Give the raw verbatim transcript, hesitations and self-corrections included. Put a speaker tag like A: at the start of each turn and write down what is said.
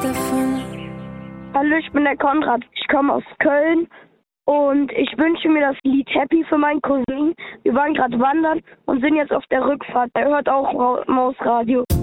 A: davon.
B: Hallo, ich bin der Konrad. Ich komme aus Köln und ich wünsche mir das Lied Happy für meinen Cousin. Wir waren gerade wandern und sind jetzt auf der Rückfahrt. Er hört auch Mausradio.